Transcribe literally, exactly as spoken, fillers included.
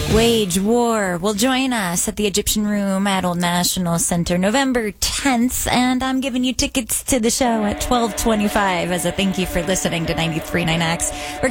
Wage War will join us at the Egyptian Room at Old National Center November tenth, and I'm giving you tickets to the show at twelve twenty-five as a thank you for listening to ninety-three point nine X. We're